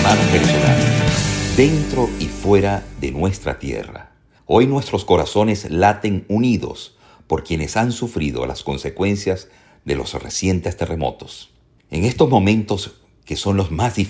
hermanos venezolanos, dentro y fuera de nuestra tierra. Hoy nuestros corazones laten unidos por quienes han sufrido las consecuencias de los recientes terremotos. En estos momentos que son los más difíciles,